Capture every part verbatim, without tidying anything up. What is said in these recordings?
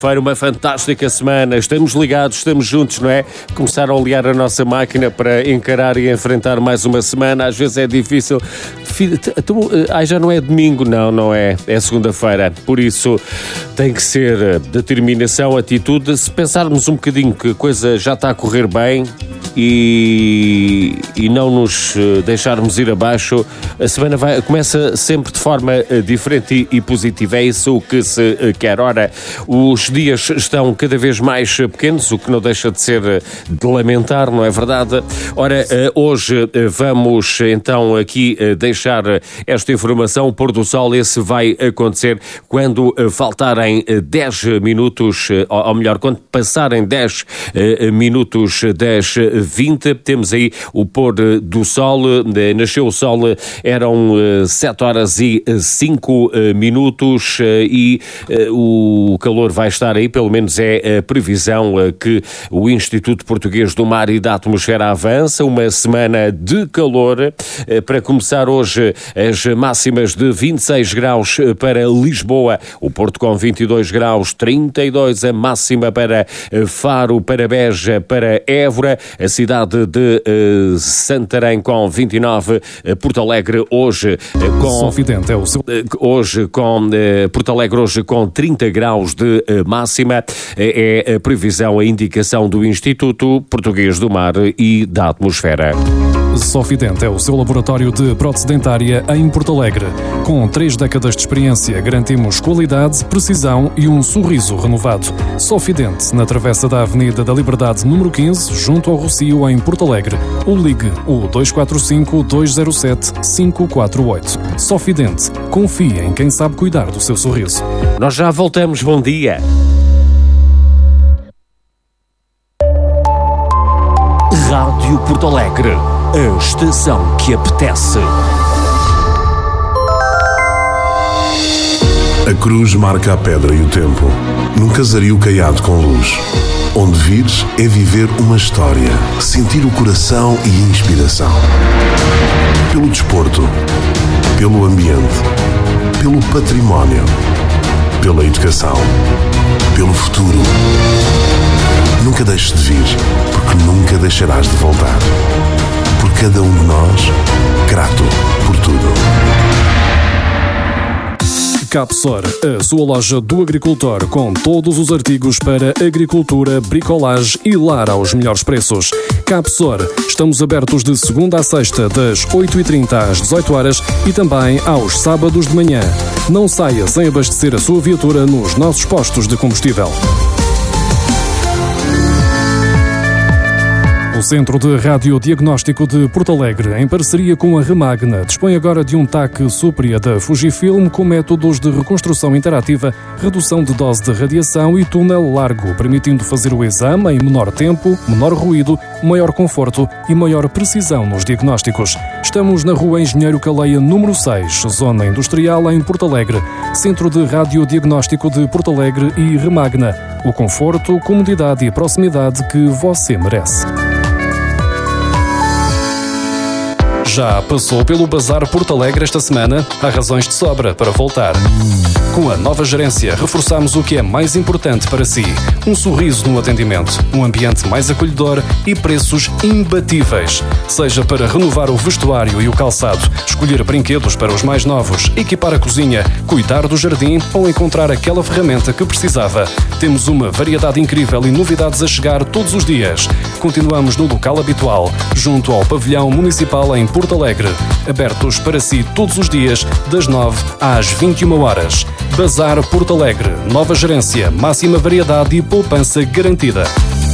Foi uma fantástica semana, estamos ligados, estamos juntos, não é? Começaram a ligar a nossa máquina para encarar e enfrentar mais uma semana, às vezes é difícil. Ah, já não é domingo, não, não é, é segunda-feira, por isso tem que ser determinação, atitude. Se pensarmos um bocadinho que a coisa já está a correr bem e, e não nos deixarmos ir abaixo, a semana vai, começa sempre de forma diferente e, e positiva, é isso que se quer. Ora, os dias estão cada vez mais pequenos, o que não deixa de ser de lamentar, não é verdade? Ora, hoje vamos então aqui deixar esta informação. O pôr do sol, esse vai acontecer quando faltarem dez minutos, ou melhor, quando passarem dez minutos das vinte, temos aí o pôr do sol. Nasceu o sol, eram sete horas e cinco minutos e o calor vai estar aí, pelo menos é a previsão que o Instituto Português do Mar e da Atmosfera avança, uma semana de calor. Para começar hoje, as máximas de vinte e seis graus para Lisboa, o Porto com vinte e dois graus, trinta e dois a máxima para Faro, para Beja, para Évora, a cidade de Santarém com vinte e nove, Porto Alegre hoje com Sofidente é o seu... hoje com Porto Alegre hoje com trinta graus de máxima, é a previsão, a indicação do Instituto Português do Mar e da Atmosfera. Sofidente é o seu laboratório de prótese dentária em Porto Alegre. Com três décadas de experiência, garantimos qualidade, precisão e um sorriso renovado. Sofidente, na travessa da Avenida da Liberdade, número quinze, junto ao Rocio, em Porto Alegre. Ou ligue o dois quatro cinco, dois zero sete, cinco quatro oito. Sofidente, confie em quem sabe cuidar do seu sorriso. Nós já voltamos, bom dia. Rádio Porto Alegre, a estação que apetece. A cruz marca a pedra e o tempo, num casario caiado com luz. Onde vires é viver uma história, sentir o coração e a inspiração. Pelo desporto, pelo ambiente, pelo património, pela educação, pelo futuro. Nunca deixes de vir, porque nunca deixarás de voltar. Por cada um de nós, grato por tudo. Capsor, a sua loja do agricultor, com todos os artigos para agricultura, bricolagem e lar aos melhores preços. Capsor, estamos abertos de segunda a sexta, das oito e trinta às dezoito horas e também aos sábados de manhã. Não saia sem abastecer a sua viatura nos nossos postos de combustível. O Centro de Radiodiagnóstico de Porto Alegre, em parceria com a Remagna, dispõe agora de um T A C Supria da Fujifilm com métodos de reconstrução interativa, redução de dose de radiação e túnel largo, permitindo fazer o exame em menor tempo, menor ruído, maior conforto e maior precisão nos diagnósticos. Estamos na Rua Engenheiro Caleia, número seis, Zona Industrial, em Porto Alegre. Centro de Radiodiagnóstico de Porto Alegre e Remagna. O conforto, comodidade e proximidade que você merece. Já passou pelo Bazar Porto Alegre esta semana? Há razões de sobra para voltar. Com a nova gerência, reforçamos o que é mais importante para si. Um sorriso no atendimento, um ambiente mais acolhedor e preços imbatíveis. Seja para renovar o vestuário e o calçado, escolher brinquedos para os mais novos, equipar a cozinha, cuidar do jardim ou encontrar aquela ferramenta que precisava. Temos uma variedade incrível e novidades a chegar todos os dias. Continuamos no local habitual, junto ao Pavilhão Municipal em Porto Alegre. Abertos para si todos os dias, das nove às vinte e uma horas. Bazar Porto Alegre. Nova gerência, máxima variedade e poupança garantida.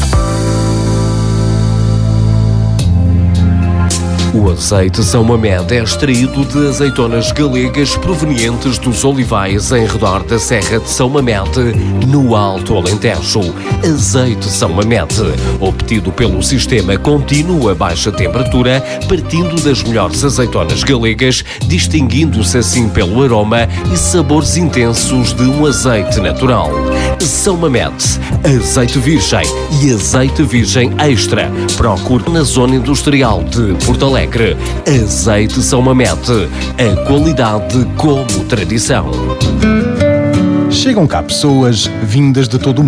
O azeite São Mamed é extraído de azeitonas galegas provenientes dos olivais em redor da Serra de São Mamed, no Alto Alentejo. Azeite São Mamed, obtido pelo sistema contínuo a baixa temperatura, partindo das melhores azeitonas galegas, distinguindo-se assim pelo aroma e sabores intensos de um azeite natural. São Mamed, azeite virgem e azeite virgem extra. Procure na zona industrial de Porto Alegre. Azeite São Mamed, a qualidade como tradição. chegam cá pessoas vindas de todo o